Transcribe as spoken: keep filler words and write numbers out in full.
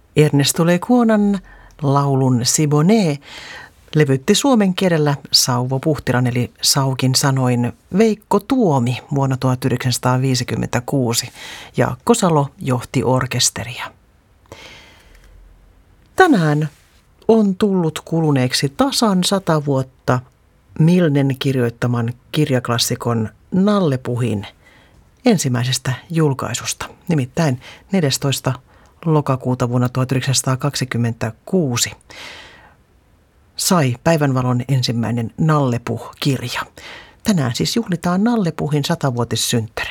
Ernesto Lecuonan laulun Siboney levytti suomen kielellä Sauvo Puhtiran eli Saukin sanoin Veikko Tuomi vuonna tuhatyhdeksänsataaviisikymmentäkuusi. Jaakko Salo johti orkesteria. Tänään on tullut kuluneeksi tasan sata vuotta Milnen kirjoittaman kirjaklassikon Nallepuhin ensimmäisestä julkaisusta, nimittäin neljästoista lokakuuta vuonna tuhatyhdeksänsataakaksikymmentäkuusi sai päivänvalon ensimmäinen Nallepuh-kirja. Tänään siis juhlitaan Nallepuhin satavuotissynttäriä.